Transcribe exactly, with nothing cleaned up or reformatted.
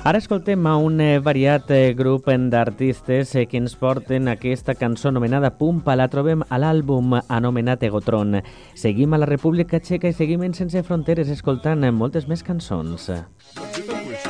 Ara escoltem a un eh, variat eh, grup d'artistes eh, que ens porten aquesta cançó anomenada Pumpa. La trobem a l'àlbum anomenat Egotron. Seguim a la República Txeca i seguim en Sense Fronteres escoltant moltes més cançons.